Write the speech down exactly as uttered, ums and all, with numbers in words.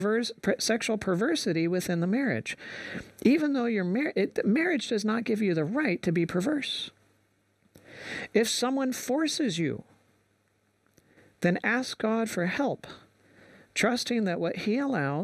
perverse, per, sexual perversity within the marriage. Even though you're mar- it, marriage does not give you the right to be perverse. If someone forces you, then ask God for help, trusting that what He allows